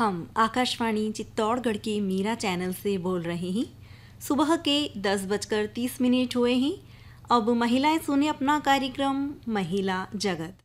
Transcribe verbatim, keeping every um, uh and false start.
हम आकाशवाणी चित्तौड़गढ़ के मीरा चैनल से बोल रहे हैं। सुबह के दस बजकर तीस मिनट हुए हैं। अब महिलाएं सुने अपना कार्यक्रम महिला जगत।